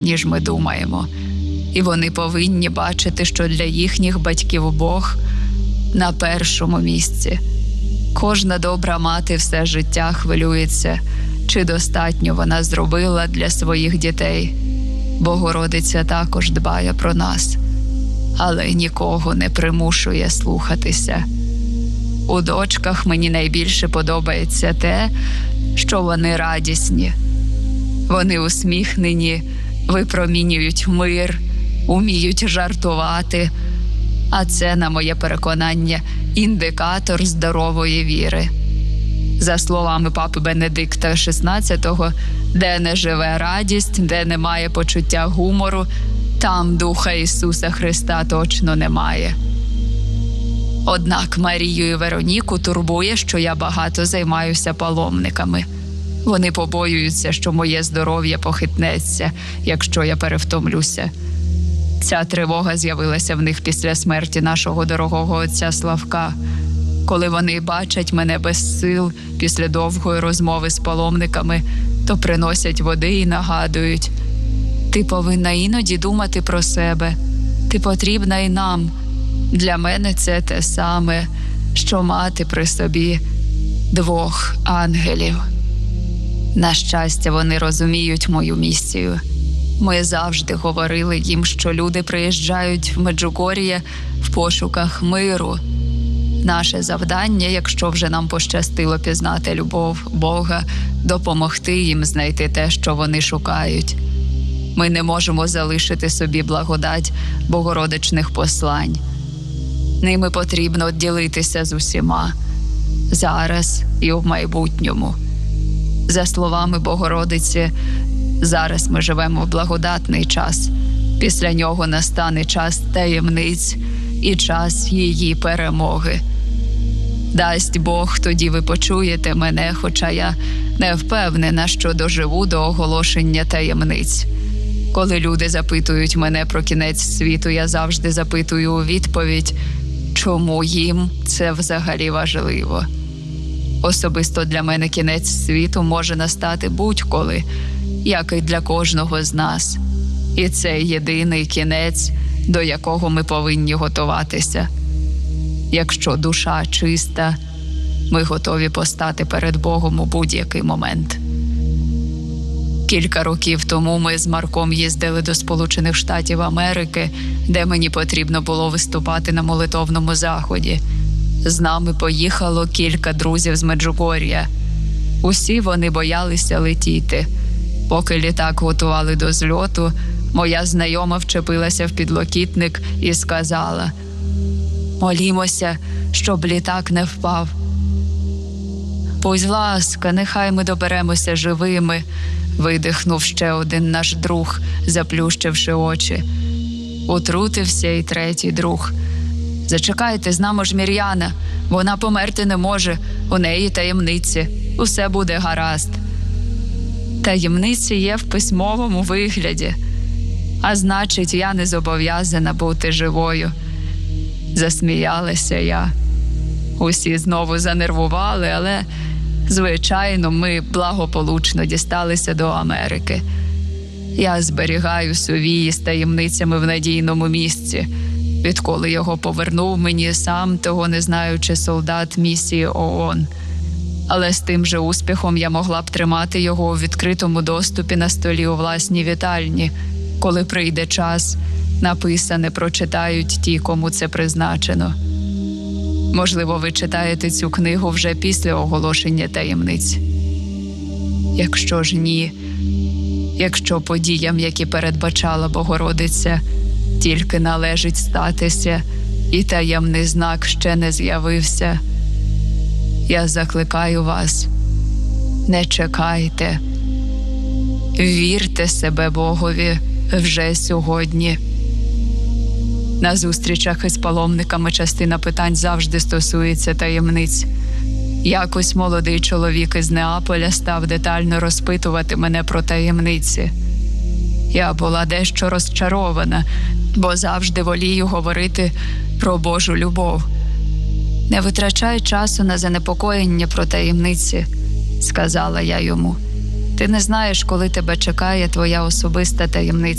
ніж ми думаємо. І вони повинні бачити, що для їхніх батьків Бог на першому місці. Кожна добра мати все життя хвилюється, чи достатньо вона зробила для своїх дітей. Богородиця також дбає про нас, але нікого не примушує слухатися. У дочках мені найбільше подобається те, що вони радісні. Вони усміхнені, випромінюють мир, уміють жартувати. А це, на моє переконання, індикатор здорової віри. За словами папи Бенедикта XVI, де не живе радість, де немає почуття гумору, там Духа Ісуса Христа точно немає. Однак Марію і Вероніку турбує, що я багато займаюся паломниками. Вони побоюються, що моє здоров'я похитнеться, якщо я перевтомлюся. Ця тривога з'явилася в них після смерті нашого дорогого отця Славка, коли вони бачать мене без сил після довгої розмови з паломниками, то приносять води і нагадують: «Ти повинна іноді думати про себе, ти потрібна і нам». Для мене це те саме, що мати при собі двох ангелів. На щастя, вони розуміють мою місію. Ми завжди говорили їм, що люди приїжджають в Меджугор'є в пошуках миру. Наше завдання, якщо вже нам пощастило пізнати любов Бога, допомогти їм знайти те, що вони шукають. Ми не можемо залишити собі благодать богородичних послань. Ними потрібно ділитися з усіма, зараз і в майбутньому. За словами Богородиці, зараз ми живемо в благодатний час. Після нього настане час таємниць і час її перемоги. Дасть Бог, тоді ви почуєте мене, хоча я не впевнена, що доживу до оголошення таємниць. Коли люди запитують мене про кінець світу, я завжди запитую у відповідь, чому їм це взагалі важливо. Особисто для мене кінець світу може настати будь-коли, як і для кожного з нас. І це єдиний кінець, до якого ми повинні готуватися. Якщо душа чиста, ми готові постати перед Богом у будь-який момент. Кілька років тому ми з Марком їздили до Сполучених Штатів Америки, де мені потрібно було виступати на молитовному заході. З нами поїхало кілька друзів з Меджугор'я. Усі вони боялися летіти. Поки літак готували до зльоту, моя знайома вчепилася в підлокітник і сказала: «Молімося, щоб літак не впав. Будь ласка, нехай ми доберемося живими», – видихнув ще один наш друг, заплющивши очі. Утрутився і третій друг: «Зачекайте, з нами ж Мір'яна, вона померти не може, у неї таємниці, усе буде гаразд». Таємниці є в письмовому вигляді, а значить, я не зобов'язана бути живою. Засміялася я. Усі знову занервували, але, звичайно, ми благополучно дісталися до Америки. Я зберігаю сувії з таємницями в надійному місці, відколи його повернув мені сам, того не знаючи, солдат місії ООН. Але з тим же успіхом я могла б тримати його у відкритому доступі на столі у власній вітальні. Коли прийде час, написане прочитають ті, кому це призначено. Можливо, ви читаєте цю книгу вже після оголошення таємниць. Якщо ж ні, якщо подіям, які передбачала Богородиця, тільки належить статися, і таємний знак ще не з'явився, я закликаю вас: не чекайте. Вірте себе Богові вже сьогодні. На зустрічах із паломниками частина питань завжди стосується таємниць. Якось молодий чоловік із Неаполя став детально розпитувати мене про таємниці. Я була дещо розчарована, бо завжди волію говорити про Божу любов. «Не витрачай часу на занепокоєння про таємниці», – сказала я йому. Ти не знаєш, коли тебе чекає твоя особиста таємниця.